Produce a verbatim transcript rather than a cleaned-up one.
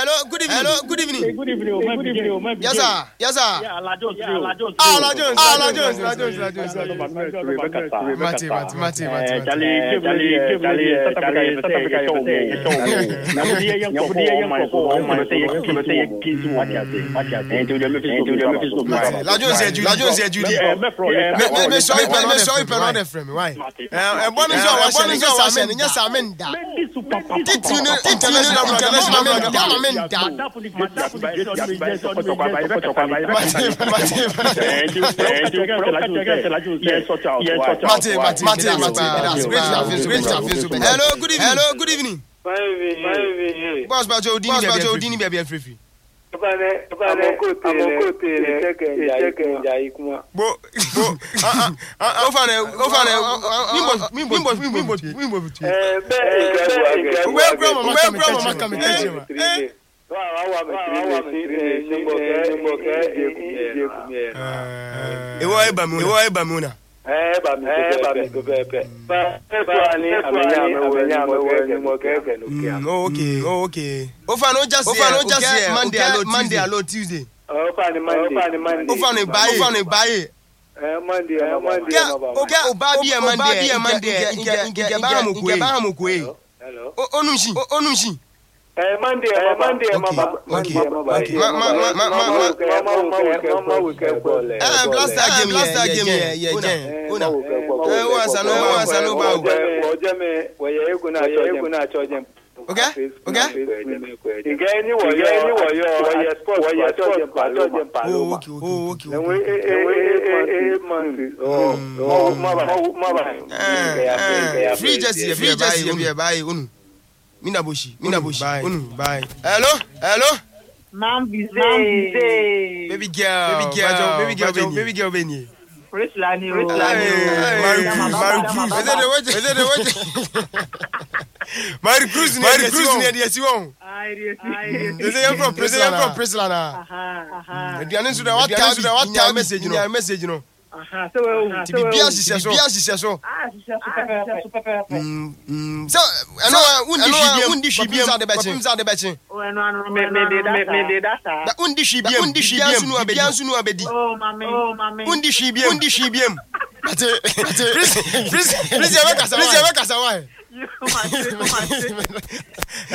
Hello, good evening. Hello, good evening. Good evening. Good evening. Yes, sir. Yes, sir. Yeah, La Jones. La Jones. Ah, La Jones. Ah, La Jones. La Jones. La Jones. Mati, Mati, Mati, Mati. Charlie, Charlie, Charlie, South Africa, South Africa, you say, you say, Namudia, young people, my soul, my say, you say, kiss what you say, what you say, to the Memphis, to the Memphis. La Jones said, La Jones said, Judy. Me, me, sorry, me, sorry, me, not from me. Why? Eh, one is our, one is our, and yes, I mean that. Did you know international, international, Hello, good evening. Hello, good evening. Boss Bajo Dini, Bajo Dini, baby, and free. Bo, bo, ah, ah, go for it, go for it. Me, me, me, me, me, me, me. Where grandma, where grandma come and catch you? Eh, why Bamuna? Why Bamuna? Eh, Bamuna, eh, Bamuna. Okay, okay. Offer no just, offer no just Monday, Monday, Monday, Tuesday. Offer Monday, Monday. Offer no buy, offer no buy. Eh, Monday, Monday. Okay, Obabi, Monday, Monday. Inge Bahamu kwe, Bahamu kwe. Hello. Onushi, Onushi. Eh, Monday, Monday, okay, okay. Ma, ma, ma, ma, ma, ma. Ah, blaster game, blaster game, yeah, yeah, yeah. Una. Eh, wasa no, wasa no ba. Ojeme, we ye egu na egu na chojem. Okay, okay. Igeni wo, igeni wo yo, we ye sport, we ye chojem chojem palo. Oh, okay, oh, okay. Then we eh eh eh Monday. Oh, oh, ma ba, ma ba. Eh, free jersey, free jersey, we buy unu. Minaboshi, Minaboshi. Bye. Bye. Hello? Hello? Mam Bize. Baby girl. Baby girl. Baby girl. Baby girl. Benny. Rich Lani. Rich Lani. Mary Cruz. Mary Cruz. Is that the way? Is that the way? Mary Cruz. Mary Cruz. Near the S U O. Is it from President? From President. Aha. Aha. The answer to what time? To what time? Message. No. Message. No. Aha. So. To be biasi so. Biasi so. Ah, super super. Mm. Mm. So, ano undi shibiem. Undi shibiem. Pimza de beche. Pimza de beche. Oh, no, no. Me me de me de data. Da undi shibiem. Undi shibiem. Sunu abedi. Sunu abedi. Oh, mami. Oh, mami. Undi shibiem. Undi shibiem. Ate, ate. Please, please, please, yabeka sawa. Please, yabeka sawa. You must, you must.